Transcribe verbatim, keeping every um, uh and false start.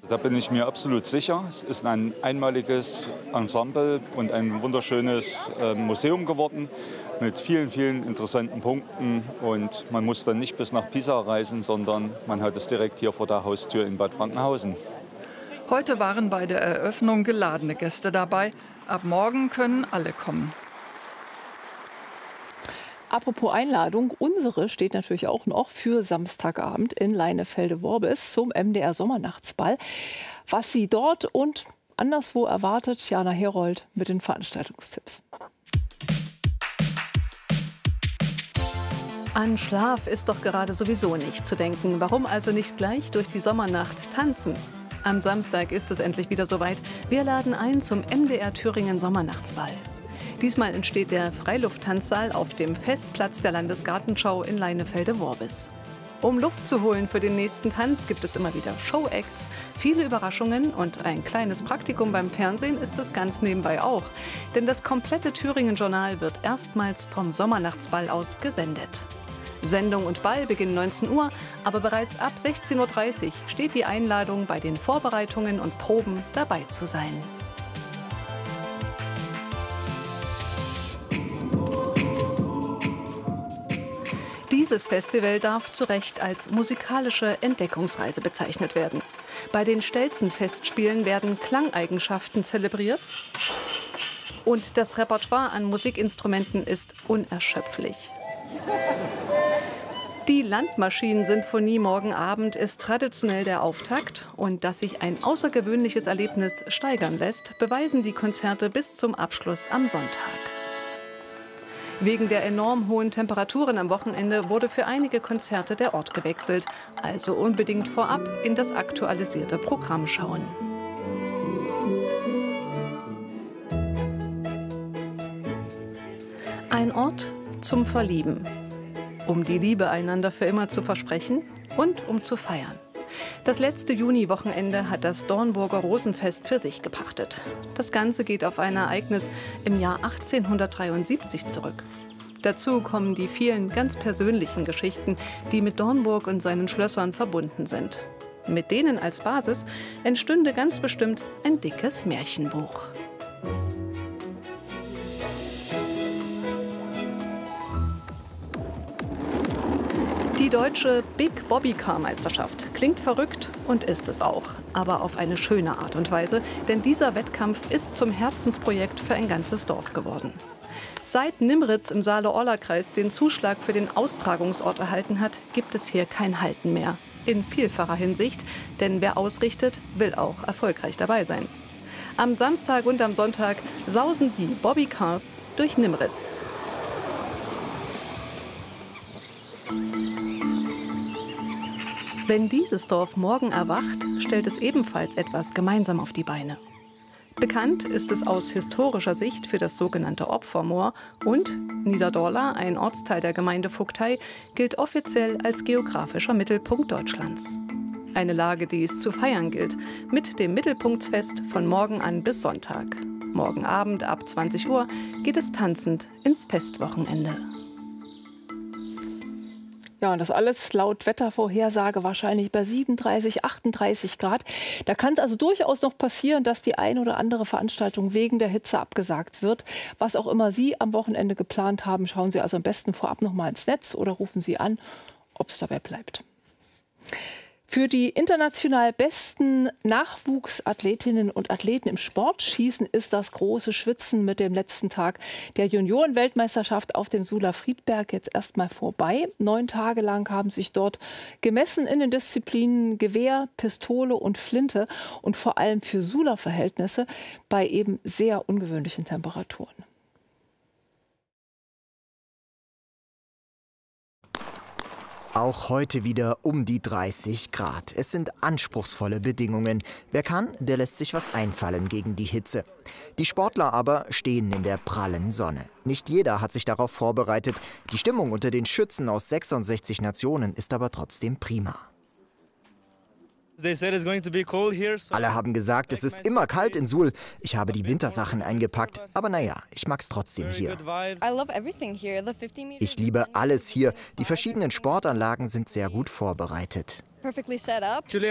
Da bin ich mir absolut sicher. Es ist ein einmaliges Ensemble und ein wunderschönes äh, Museum geworden mit vielen, vielen interessanten Punkten. Und man muss dann nicht bis nach Pisa reisen, sondern man hat es direkt hier vor der Haustür in Bad Frankenhausen. Heute waren bei der Eröffnung geladene Gäste dabei. Ab morgen können alle kommen. Apropos Einladung, unsere steht natürlich auch noch für Samstagabend in Leinefelde-Worbis zum M D R Sommernachtsball. Was Sie dort und anderswo erwartet, Jana Herold mit den Veranstaltungstipps. An Schlaf ist doch gerade sowieso nicht zu denken. Warum also nicht gleich durch die Sommernacht tanzen? Am Samstag ist es endlich wieder soweit. Wir laden ein zum M D R Thüringen Sommernachtsball. Diesmal entsteht der Freilufttanzsaal auf dem Festplatz der Landesgartenschau in Leinefelde-Worbis. Um Luft zu holen für den nächsten Tanz gibt es immer wieder Showacts, viele Überraschungen und ein kleines Praktikum beim Fernsehen ist es ganz nebenbei auch. Denn das komplette Thüringen-Journal wird erstmals vom Sommernachtsball aus gesendet. Sendung und Ball beginnen neunzehn Uhr, aber bereits ab sechzehn Uhr dreißig steht die Einladung, bei den Vorbereitungen und Proben dabei zu sein. Dieses Festival darf zu Recht als musikalische Entdeckungsreise bezeichnet werden. Bei den Stelzen-Festspielen werden Klangeigenschaften zelebriert und das Repertoire an Musikinstrumenten ist unerschöpflich. Die Landmaschinen-Sinfonie morgen Abend ist traditionell der Auftakt. Und dass sich ein außergewöhnliches Erlebnis steigern lässt, beweisen die Konzerte bis zum Abschluss am Sonntag. Wegen der enorm hohen Temperaturen am Wochenende wurde für einige Konzerte der Ort gewechselt. Also unbedingt vorab in das aktualisierte Programm schauen. Ein Ort zum Verlieben. Um die Liebe einander für immer zu versprechen und um zu feiern. Das letzte Juni-Wochenende hat das Dornburger Rosenfest für sich gepachtet. Das Ganze geht auf ein Ereignis im Jahr achtzehnhundertdreiundsiebzig zurück. Dazu kommen die vielen ganz persönlichen Geschichten, die mit Dornburg und seinen Schlössern verbunden sind. Mit denen als Basis entstünde ganz bestimmt ein dickes Märchenbuch. Die deutsche Big Bobby Car Meisterschaft klingt verrückt und ist es auch, aber auf eine schöne Art und Weise, denn dieser Wettkampf ist zum Herzensprojekt für ein ganzes Dorf geworden. Seit Nimritz im Saale-Orla-Kreis den Zuschlag für den Austragungsort erhalten hat, gibt es hier kein Halten mehr. In vielfacher Hinsicht, denn wer ausrichtet, will auch erfolgreich dabei sein. Am Samstag und am Sonntag sausen die Bobbycars durch Nimritz. Wenn dieses Dorf morgen erwacht, stellt es ebenfalls etwas gemeinsam auf die Beine. Bekannt ist es aus historischer Sicht für das sogenannte Opfermoor und Niederdorla, ein Ortsteil der Gemeinde Vogtei, gilt offiziell als geografischer Mittelpunkt Deutschlands. Eine Lage, die es zu feiern gilt, mit dem Mittelpunktsfest von morgen an bis Sonntag. Morgen Abend ab zwanzig Uhr geht es tanzend ins Festwochenende. Ja, und das alles laut Wettervorhersage wahrscheinlich bei siebenunddreißig, achtunddreißig Grad. Da kann es also durchaus noch passieren, dass die eine oder andere Veranstaltung wegen der Hitze abgesagt wird. Was auch immer Sie am Wochenende geplant haben, schauen Sie also am besten vorab noch mal ins Netz oder rufen Sie an, ob es dabei bleibt. Für die international besten Nachwuchsathletinnen und Athleten im Sportschießen ist das große Schwitzen mit dem letzten Tag der Junioren-Weltmeisterschaft auf dem Sula Friedberg jetzt erstmal vorbei. Neun Tage lang haben sich dort gemessen in den Disziplinen Gewehr, Pistole und Flinte und vor allem für Sula-Verhältnisse bei eben sehr ungewöhnlichen Temperaturen. Auch heute wieder um die dreißig Grad. Es sind anspruchsvolle Bedingungen. Wer kann, der lässt sich was einfallen gegen die Hitze. Die Sportler aber stehen in der prallen Sonne. Nicht jeder hat sich darauf vorbereitet. Die Stimmung unter den Schützen aus sechsundsechzig Nationen ist aber trotzdem prima. Alle haben gesagt, es ist immer kalt in Suhl. Ich habe die Wintersachen eingepackt, aber naja, ich mag's trotzdem hier. Ich liebe alles hier. Die verschiedenen Sportanlagen sind sehr gut vorbereitet.